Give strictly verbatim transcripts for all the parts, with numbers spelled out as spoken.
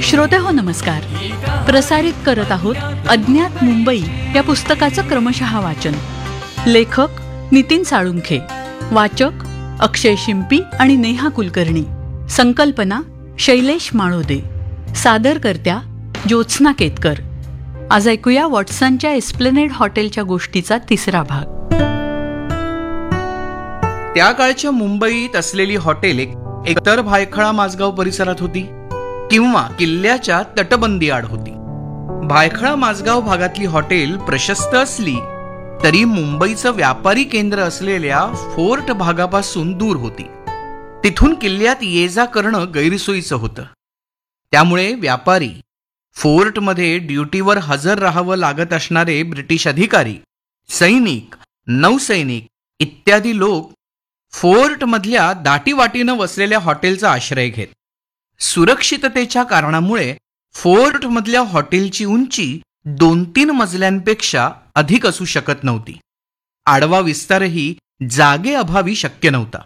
श्रोतेहो नमस्कार. प्रसारित करत आहोत अज्ञात मुंबई या पुस्तकाचं क्रमशः वाचन. लेखक नितीन साळुंखे, वाचक अक्षय शिंपी आणि नेहा कुलकर्णी. संकल्पना शैलेश माळोदे. सादरकर्त्या ज्योत्स्ना केतकर. आज ऐकूया वॉटसनच्या एस्प्लेनेड हॉटेलच्या गोष्टीचा तिसरा भाग. त्या काळच्या मुंबईत असलेली हॉटेल एक एकतर भायखळा माझगाव परिसरात होती किंवा किल्ल्याच्या तटबंदी आड होती. भायखळा माझगाव भागातली हॉटेल प्रशस्त असली तरी मुंबईचं व्यापारी केंद्र असलेल्या फोर्ट भागापासून दूर होती. तिथून किल्ल्यात ये जा करणं गैरसोयीचं होतं. त्यामुळे व्यापारी, फोर्टमध्ये ड्युटीवर हजर राहावं लागत असणारे ब्रिटिश अधिकारी, सैनिक, नौसैनिक इत्यादी लोक फोर्टमधल्या दाटीवाटीनं वसलेल्या हॉटेलचा आश्रय घेत. सुरक्षिततेच्या कारणामुळे फोर्टमधल्या हॉटेलची उंची दोन तीन मजल्यांपेक्षा अधिक असू शकत नव्हती. आडवा विस्तारही जागेअभावी शक्य नव्हता.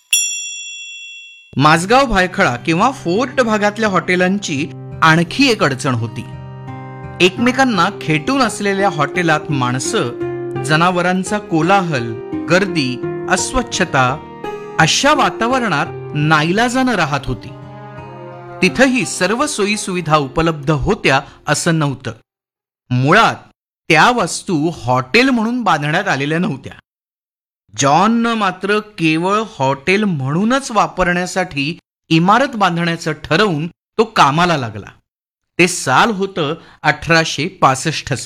माझगाव भायखळा किंवा फोर्ट भागातल्या हॉटेलांची आणखी एक अडचण होती. एकमेकांना खेटून असलेल्या हॉटेलात माणसं, जनावरांचा कोलाहल, गर्दी, अस्वच्छता अशा वातावरणात नाईलाजानं राहत होती. तिथंही सर्व सोयी सुविधा उपलब्ध होत्या असं नव्हतं. मुळात त्या वस्तू हॉटेल म्हणून बांधण्यात आलेल्या नव्हत्या. जॉननं मात्र केवळ हॉटेल म्हणूनच वापरण्यासाठी इमारत बांधण्याचं ठरवून तो कामाला लागला. ते साल होतं अठराशे पासष्टचं.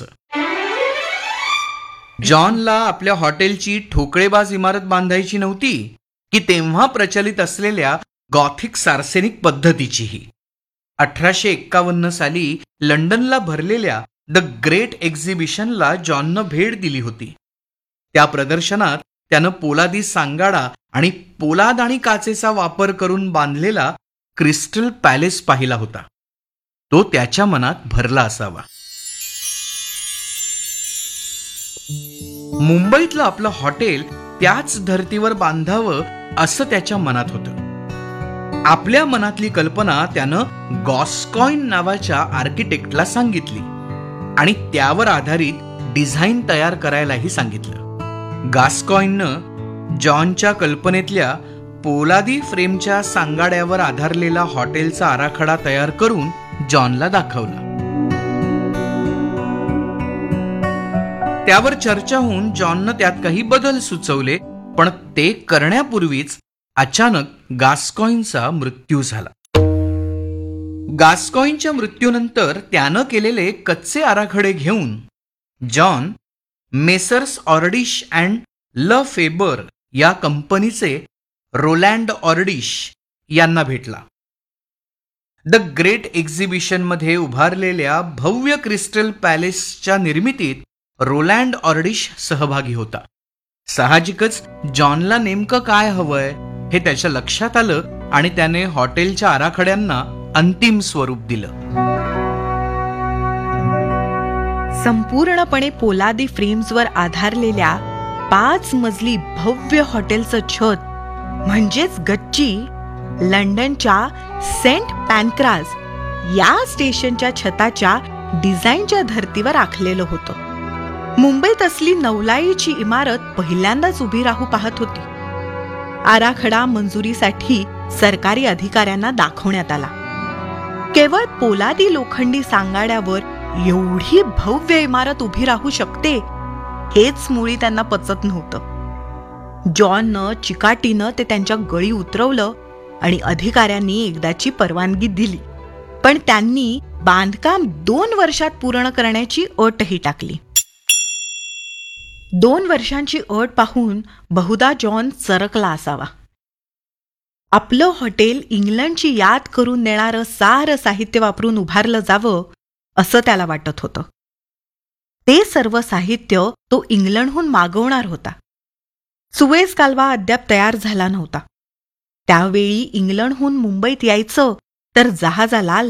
जॉनला आपल्या हॉटेलची ठोकळेबाज इमारत बांधायची नव्हती की तेव्हा प्रचलित असलेल्या गॉथिक सार्सेनिक पद्धतीचीही. अठराशे एक्कावन्न साली लंडनला भरलेल्या द ग्रेट एक्झिबिशनला जॉननं भेट दिली होती. त्या प्रदर्शनात त्यानं पोलादी सांगाडा आणि पोलाद आणि काचेचा वापर करून बांधलेला क्रिस्टल पॅलेस पाहिला होता. तो त्याच्या मनात भरला असावा. मुंबईतलं आपलं हॉटेल त्याच धर्तीवर बांधावं असं त्याच्या मनात होतं. आपल्या मनातली कल्पना त्यानं गॉस्कॉइन नावाच्या आर्किटेक्टला सांगितली आणि त्यावर आधारित डिझाईन तयार करायलाही सांगितलं. गास्कॉइननं जॉनच्या कल्पनेतल्या पोलादी फ्रेमच्या सांगाड्यावर आधारलेला हॉटेलचा आराखडा तयार करून जॉनला दाखवला. त्यावर चर्चा होऊन जॉननं त्यात काही बदल सुचवले, पण ते करण्यापूर्वीच अचानक गास्कॉइनचा मृत्यू झाला. गास्कॉइनच्या मृत्यूनंतर त्यानं केलेले कच्चे आराखडे घेऊन जॉन मेसर्स ऑर्डिश अँड ल फेबर या कंपनीचे रोलँड ऑर्डिश यांना भेटला. द ग्रेट एक्झिबिशनमध्ये उभारलेल्या भव्य क्रिस्टल पॅलेसच्या निर्मितीत रोलँड ऑर्डिश सहभागी होता. साहजिकच जॉनला नेमकं काय हवंय हे त्याच्या लक्षात आलं आणि त्याने हॉटेलच्या आराखड्यांना अंतिम स्वरूप दिलं. संपूर्णपणे पोलादी फ्रेम्सवर आधारलेल्या पाच मजली भव्य हॉटेलचं छत म्हणजेच गच्ची लंडनच्या सेंट पॅनक्रास या स्टेशनच्या छताच्या डिझाईनच्या धर्तीवर आखलेलं होतं. मुंबईत असली नवलाईची इमारत पहिल्यांदाच उभी राहू पाहत होती. आराखडा मंजुरीसाठी सरकारी अधिकाऱ्यांना दाखवण्यात आला. केवळ पोलादी लोखंडी सांगाड्यावर एवढी भव्य इमारत उभी राहू शकते हेच मुळी त्यांना पचत नव्हतं. जॉननं चिकाटीनं ते त्यांच्या गळी उतरवलं आणि अधिकाऱ्यांनी एकदाची परवानगी दिली, पण त्यांनी बांधकाम दोन वर्षात पूर्ण करण्याची अटही टाकली. दोन वर्षांची अट पाहून बहुधा जॉन चरकला असावा. आपलं हॉटेल इंग्लंडची याद करून देणारं सारं साहित्य वापरून उभारलं जावं असं त्याला वाटत होतं. ते सर्व साहित्य तो इंग्लंडहून मागवणार होता. सुएझ कालवा अद्याप तयार झाला नव्हता. त्यावेळी इंग्लंडहून मुंबईत यायचं तर जहाजाला